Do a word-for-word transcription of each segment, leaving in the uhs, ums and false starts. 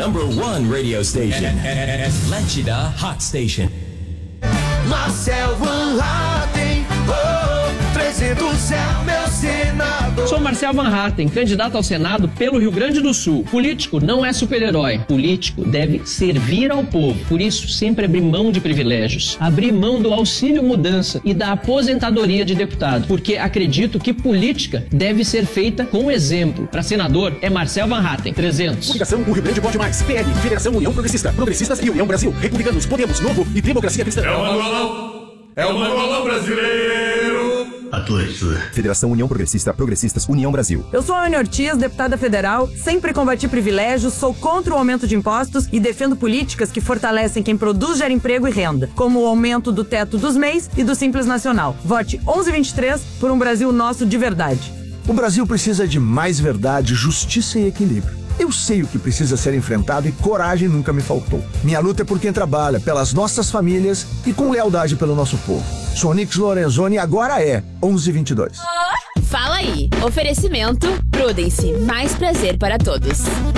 number one radio station. Atlântida Hot Station. Marcel Van Hatten, oh, trezentos é meu senador. Sou Marcel Van Hatten, candidato ao Senado pelo Rio Grande do Sul. Político não é super-herói. Político deve servir ao povo. Por isso, sempre abrir mão de privilégios. Abrir mão do auxílio mudança e da aposentadoria de deputado. Porque acredito que política deve ser feita com exemplo. Para senador, é Marcel Van Hatten, trezentos. Coligação, o Rio Grande Vote Mais, P L, Federação União Progressista, Progressistas e União Brasil, Republicanos, Podemos, Novo e Democracia Cristã. É o Manualão, é o Manualão brasileiro. Atlântida. Federação União Progressista, Progressistas, União Brasil. Eu sou a Ana Ortiz, deputada federal, sempre combati privilégios, sou contra o aumento de impostos e defendo políticas que fortalecem quem produz, gera emprego e renda, como o aumento do teto dos M E Is e do Simples Nacional. Vote onze vinte e três por um Brasil nosso de verdade. O Brasil precisa de mais verdade, justiça e equilíbrio. Eu sei o que precisa ser enfrentado e coragem nunca me faltou. Minha luta é por quem trabalha, pelas nossas famílias e com lealdade pelo nosso povo. Sou Nix Lorenzoni e agora é onze vinte e dois. Fala aí. Oferecimento Prudence. Mais prazer para todos.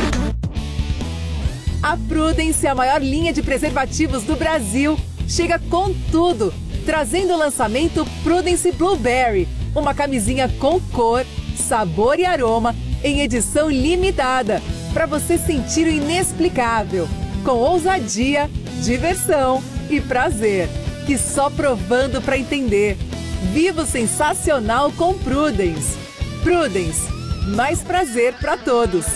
A Prudence, a maior linha de preservativos do Brasil, chega com tudo, trazendo o lançamento Prudence Blueberry, uma camisinha com cor, sabor e aroma em edição limitada, para você sentir o inexplicável, com ousadia, diversão e prazer, que só provando para entender. Viva o sensacional com Prudence. Prudence, mais prazer para todos.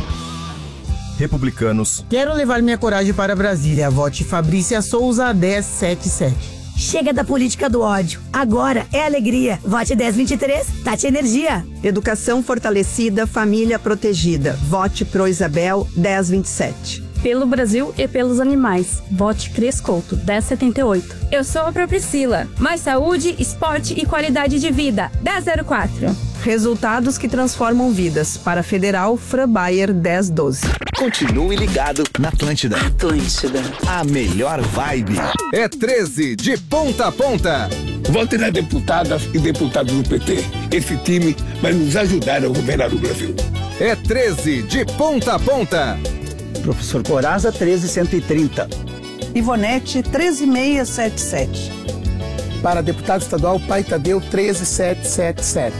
Republicanos. Quero levar minha coragem para Brasília. Vote Fabrícia Souza dez setenta e sete. Chega da política do ódio. Agora é alegria. Vote dez vinte e três, Tati Energia. Educação fortalecida, família protegida. Vote Pro Isabel dez vinte e sete. Pelo Brasil e pelos animais. Vote Cris Couto, dez setenta e oito. Eu sou a Pro Priscila. Mais saúde, esporte e qualidade de vida, dez zero quatro. Resultados que transformam vidas. Para Federal, Fran Bayer dez doze. Continue ligado na Atlântida. Atlântida. A melhor vibe. É treze de ponta a ponta. Vote nas deputadas e deputados do P T. Esse time vai nos ajudar a governar o Brasil. É treze de ponta a ponta. Professor Coraza, treze cento e trinta. Ivonete, treze mil seiscentos e setenta e sete. Para deputado estadual, Pai Tadeu, treze mil setecentos e setenta e sete.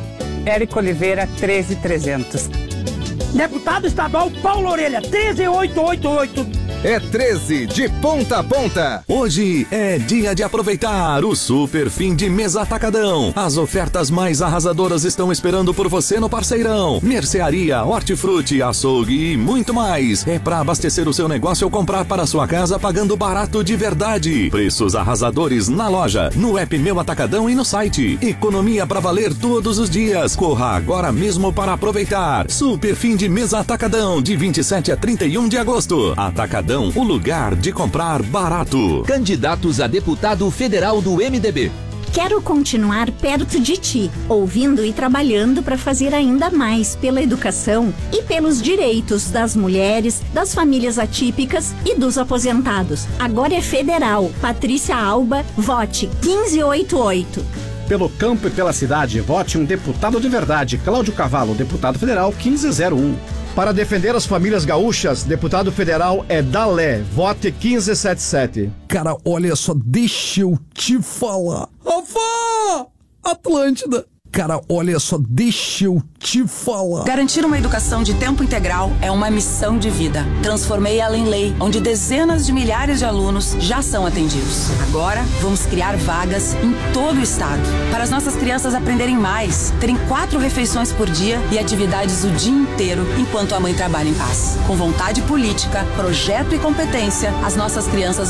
Érico Oliveira, treze mil e trezentos. Deputado estadual, Paulo Orelha, treze mil oitocentos e oitenta e oito. É treze de ponta a ponta. Hoje é dia de aproveitar o super fim de mês Atacadão. As ofertas mais arrasadoras estão esperando por você no Parceirão. Mercearia, hortifruti, açougue e muito mais. É para abastecer o seu negócio ou comprar para sua casa pagando barato de verdade. Preços arrasadores na loja, no app Meu Atacadão e no site. Economia para valer todos os dias. Corra agora mesmo para aproveitar. Super fim de mês Atacadão, de vinte e sete a trinta e um de agosto. Atacadão, o lugar de comprar barato. Candidatos a deputado federal do M D B. Quero continuar perto de ti, ouvindo e trabalhando para fazer ainda mais pela educação e pelos direitos das mulheres, das famílias atípicas e dos aposentados. Agora é federal. Patrícia Alba, vote quinze oitenta e oito. Pelo campo e pela cidade, vote um deputado de verdade. Cláudio Cavalo, deputado federal, quinze zero um. Para defender as famílias gaúchas, deputado federal é Dalé, vote quinze setenta e sete. Cara, olha só, deixa eu te falar. Avó! Atlântida! Cara, olha só, deixa eu te falar. Garantir uma educação de tempo integral é uma missão de vida. Transformei ela em lei, onde dezenas de milhares de alunos já são atendidos. Agora, vamos criar vagas em todo o estado, para as nossas crianças aprenderem mais, terem quatro refeições por dia e atividades o dia inteiro, enquanto a mãe trabalha em paz. Com vontade política, projeto e competência, as nossas crianças